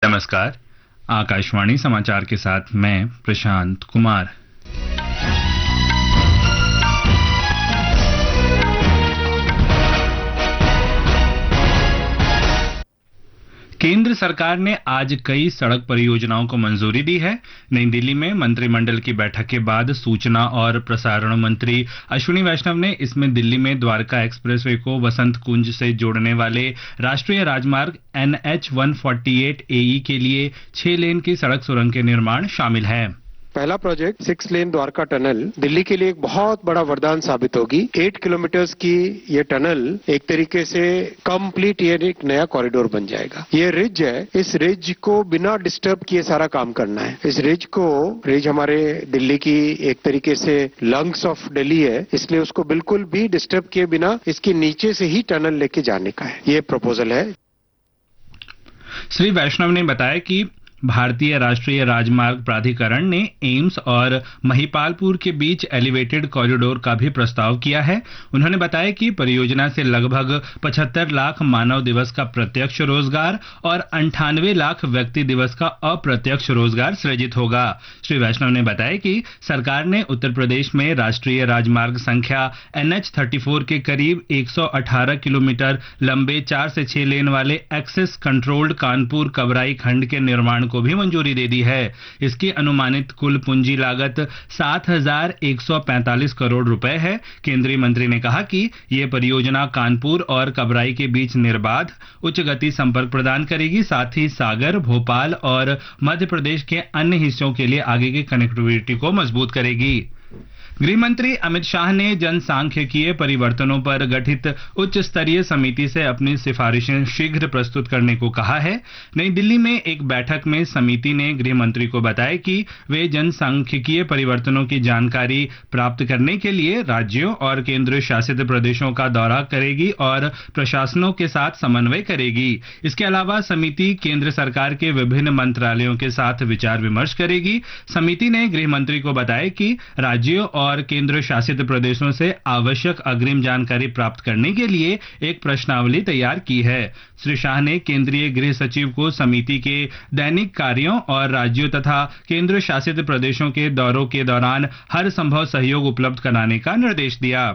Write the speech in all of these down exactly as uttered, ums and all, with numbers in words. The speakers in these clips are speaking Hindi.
नमस्कार, आकाशवाणी समाचार के साथ मैं प्रशांत कुमार। केंद्र सरकार ने आज कई सड़क परियोजनाओं को मंजूरी दी है। नई दिल्ली में मंत्रिमंडल की बैठक के बाद सूचना और प्रसारण मंत्री अश्विनी वैष्णव ने इसमें दिल्ली में द्वारका एक्सप्रेसवे को वसंत कुंज से जोड़ने वाले राष्ट्रीय राजमार्ग N H one forty eight ए ई के लिए छह लेन की सड़क सुरंग के निर्माण शामिल है। पहला project six lane Dwarka tunnel Delhi के लिए एक बहुत बड़ा वरदान साबित होगी। एट किलोमीटर्स की ये टनल एक तरीके से कंप्लीट ये एक नया कॉरिडोर बन जाएगा। ये रिज है, इस रिज को बिना डिस्टर्ब किए सारा काम करना है। इस रिज को रिज हमारे दिल्ली की एक तरीके से लंग्स ऑफ दिल्ली है, इसलिए उसको बिल्कुल भी डिस्टर्ब किए बिना इसके नीचे से ही टनल लेके जाने का है, ये प्रपोजल है। श्री वैष्णव ने बताया कि भारतीय राष्ट्रीय राजमार्ग प्राधिकरण ने एम्स और महिपालपुर के बीच एलिवेटेड कॉरिडोर का भी प्रस्ताव किया है। उन्होंने बताया कि परियोजना से लगभग पचहत्तर लाख मानव दिवस का प्रत्यक्ष रोजगार और अंठानवे लाख व्यक्ति दिवस का अप्रत्यक्ष रोजगार सृजित होगा। श्री वैष्णव ने बताया कि सरकार ने उत्तर प्रदेश में राष्ट्रीय राजमार्ग संख्या एन एच थर्टी फोर के करीब एक सौ अठारह किलोमीटर लंबे चार से छह लेन वाले एक्सेस कंट्रोल्ड कानपुर कबराई खंड के निर्माण को भी मंजूरी दे दी है। इसकी अनुमानित कुल पूंजी लागत सात हजार एक सौ पैंतालीस करोड़ रुपए है। केंद्रीय मंत्री ने कहा कि यह परियोजना कानपुर और कबराई के बीच निर्बाध उच्च गति संपर्क प्रदान करेगी, साथ ही सागर, भोपाल और मध्य प्रदेश के अन्य हिस्सों के लिए आगे की कनेक्टिविटी को मजबूत करेगी। गृह मंत्री अमित शाह ने जनसांख्यिकीय परिवर्तनों पर गठित उच्च स्तरीय समिति से अपनी सिफारिशें शीघ्र प्रस्तुत करने को कहा है। नई दिल्ली में एक बैठक में समिति ने गृह मंत्री को बताया कि वे जनसांख्यिकीय परिवर्तनों की जानकारी प्राप्त करने के लिए राज्यों और केंद्र शासित प्रदेशों का दौरा करेगी और प्रशासनों के साथ समन्वय करेगी। इसके अलावा समिति केंद्र सरकार के विभिन्न मंत्रालयों के साथ विचार विमर्श करेगी। समिति ने गृह मंत्री को बताया कि राज्यों और और केंद्र शासित प्रदेशों से आवश्यक अग्रिम जानकारी प्राप्त करने के लिए एक प्रश्नावली तैयार की है। श्री शाह ने केंद्रीय गृह सचिव को समिति के दैनिक कार्यों और राज्यों तथा केंद्र शासित प्रदेशों के दौरों के दौरान हर संभव सहयोग उपलब्ध कराने का निर्देश दिया।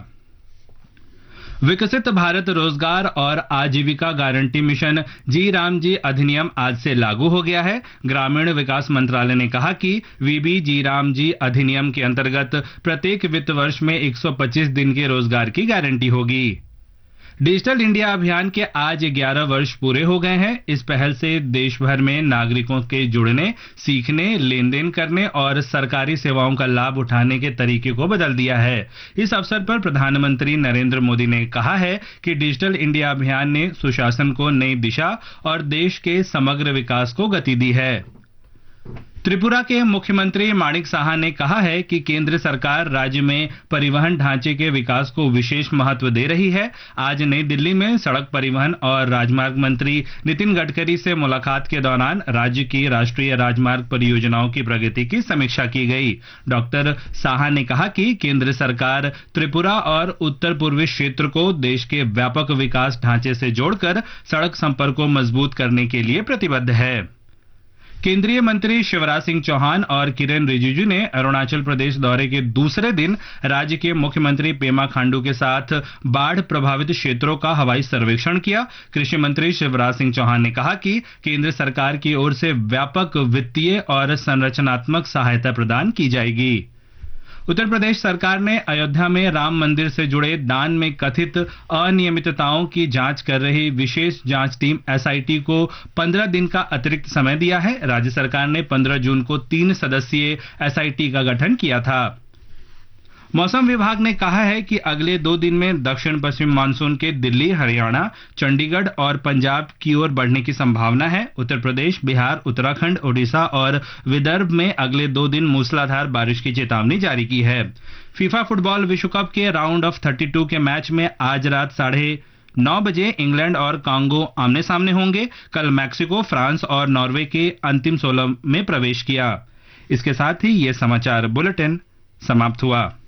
विकसित भारत रोजगार और आजीविका गारंटी मिशन जी राम जी अधिनियम आज से लागू हो गया है। ग्रामीण विकास मंत्रालय ने कहा कि वीबी जी राम जी अधिनियम के अंतर्गत प्रत्येक वित्त वर्ष में एक सौ पच्चीस दिन के रोजगार की गारंटी होगी। डिजिटल इंडिया अभियान के आज ग्यारह वर्ष पूरे हो गए हैं। इस पहल से देश भर में नागरिकों के जुड़ने, सीखने, लेन देन करने और सरकारी सेवाओं का लाभ उठाने के तरीके को बदल दिया है। इस अवसर पर प्रधानमंत्री नरेंद्र मोदी ने कहा है कि डिजिटल इंडिया अभियान ने सुशासन को नई दिशा और देश के समग्र विकास को गति दी है। त्रिपुरा के मुख्यमंत्री माणिक साहा ने कहा है कि केंद्र सरकार राज्य में परिवहन ढांचे के विकास को विशेष महत्व दे रही है। आज नई दिल्ली में सड़क परिवहन और राजमार्ग मंत्री नितिन गडकरी से मुलाकात के दौरान राज्य की राष्ट्रीय राजमार्ग परियोजनाओं की प्रगति की समीक्षा की गई। डॉक्टर साहा ने कहा कि केंद्र सरकार त्रिपुरा और उत्तर पूर्वी क्षेत्र को देश के व्यापक विकास ढांचे से जोड़कर सड़क संपर्क को मजबूत करने के लिए प्रतिबद्ध है। केंद्रीय मंत्री शिवराज सिंह चौहान और किरेन रिजिजू ने अरुणाचल प्रदेश दौरे के दूसरे दिन राज्य के मुख्यमंत्री पेमा खांडू के साथ बाढ़ प्रभावित क्षेत्रों का हवाई सर्वेक्षण किया। कृषि मंत्री शिवराज सिंह चौहान ने कहा कि केंद्र सरकार की ओर से व्यापक वित्तीय और संरचनात्मक सहायता प्रदान की जाएगी। उत्तर प्रदेश सरकार ने अयोध्या में राम मंदिर से जुड़े दान में कथित अनियमितताओं की जांच कर रही विशेष जांच टीम एस आई टी को पंद्रह दिन का अतिरिक्त समय दिया है। राज्य सरकार ने पंद्रह जून को तीन सदस्यीय एस आई टी का गठन किया था। मौसम विभाग ने कहा है कि अगले दो दिन में दक्षिण पश्चिम मानसून के दिल्ली, हरियाणा, चंडीगढ़ और पंजाब की ओर बढ़ने की संभावना है। उत्तर प्रदेश, बिहार, उत्तराखंड, ओडिशा और विदर्भ में अगले दो दिन मूसलाधार बारिश की चेतावनी जारी की है। फीफा फुटबॉल विश्व कप के राउंड ऑफ थर्टी टू के मैच में आज रात साढ़े नौ बजे इंग्लैंड और कांगो आमने सामने होंगे। कल मैक्सिको, फ्रांस और नॉर्वे के अंतिम सोलह में प्रवेश किया। इसके साथ ही ये समाचार बुलेटिन समाप्त हुआ।